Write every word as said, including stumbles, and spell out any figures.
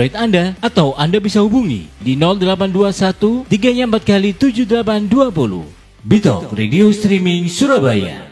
Android Anda, atau Anda bisa hubungi di nol delapan dua satu tiga empat kali tujuh delapan dua nol. Bitalk Radio Streaming Surabaya.